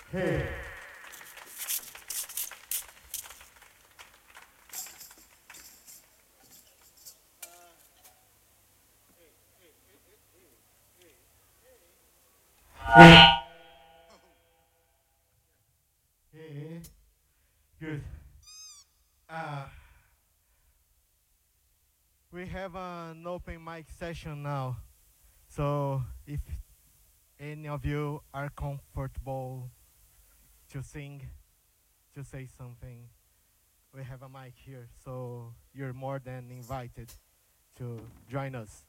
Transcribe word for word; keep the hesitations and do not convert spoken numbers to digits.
Hey. Hey. Good. Uh, we have an open mic session now. So if any of you are comfortable to sing, to say something, we have a mic here. So you're more than invited to join us.